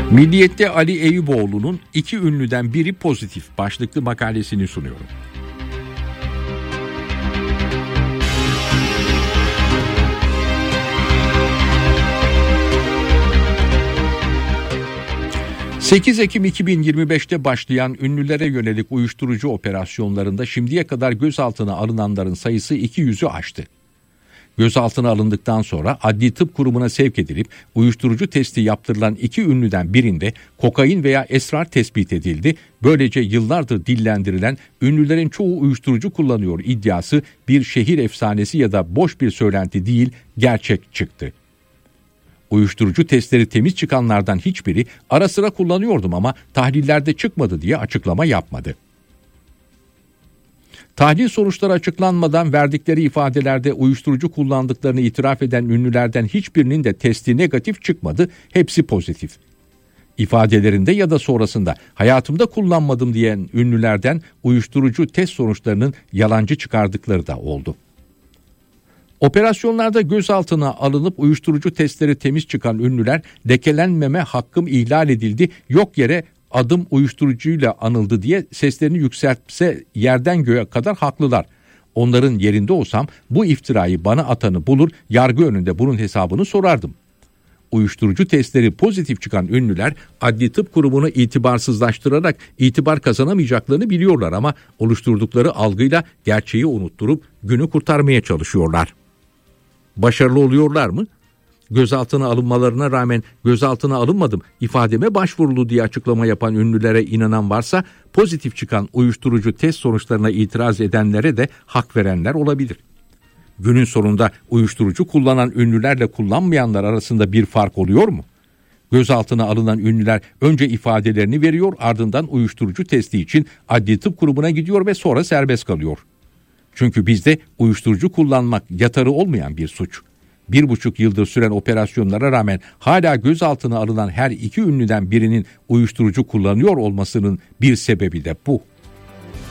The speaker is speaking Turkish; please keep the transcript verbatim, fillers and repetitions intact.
Milliyet'te Ali Eyüboğlu'nun iki ünlüden biri pozitif başlıklı makalesini sunuyorum. sekiz Ekim iki bin yirmi beşte başlayan ünlülere yönelik uyuşturucu operasyonlarında şimdiye kadar gözaltına alınanların sayısı iki yüzü aştı. Gözaltına alındıktan sonra Adli Tıp Kurumu'na sevk edilip uyuşturucu testi yaptırılan iki ünlüden birinde kokain veya esrar tespit edildi. Böylece yıllardır dillendirilen ünlülerin çoğu uyuşturucu kullanıyor iddiası bir şehir efsanesi ya da boş bir söylenti değil, gerçek çıktı. Uyuşturucu testleri temiz çıkanlardan hiçbiri ara sıra kullanıyordum ama tahlillerde çıkmadı diye açıklama yapmadı. Tahlil sonuçları açıklanmadan verdikleri ifadelerde uyuşturucu kullandıklarını itiraf eden ünlülerden hiçbirinin de testi negatif çıkmadı, hepsi pozitif. İfadelerinde ya da sonrasında hayatımda kullanmadım diyen ünlülerden uyuşturucu test sonuçlarının yalancı çıkardıkları da oldu. Operasyonlarda gözaltına alınıp uyuşturucu testleri temiz çıkan ünlüler lekelenmeme hakkım ihlal edildi, yok yere adım uyuşturucuyla anıldı diye seslerini yükseltse yerden göğe kadar haklılar. Onların yerinde olsam bu iftirayı bana atanı bulur, yargı önünde bunun hesabını sorardım. Uyuşturucu testleri pozitif çıkan ünlüler Adli Tıp Kurumu'nu itibarsızlaştırarak itibar kazanamayacaklarını biliyorlar ama oluşturdukları algıyla gerçeği unutturup günü kurtarmaya çalışıyorlar. Başarılı oluyorlar mı? Gözaltına alınmalarına rağmen gözaltına alınmadım, ifademe başvuruldu diye açıklama yapan ünlülere inanan varsa pozitif çıkan uyuşturucu test sonuçlarına itiraz edenlere de hak verenler olabilir. Günün sonunda uyuşturucu kullanan ünlülerle kullanmayanlar arasında bir fark oluyor mu? Gözaltına alınan ünlüler önce ifadelerini veriyor, ardından uyuşturucu testi için Adli Tıp Kurumu'na gidiyor ve sonra serbest kalıyor. Çünkü bizde uyuşturucu kullanmak yatarı olmayan bir suç. Bir buçuk yıldır süren operasyonlara rağmen hala gözaltına alınan her iki ünlüden birinin uyuşturucu kullanıyor olmasının bir sebebi de bu.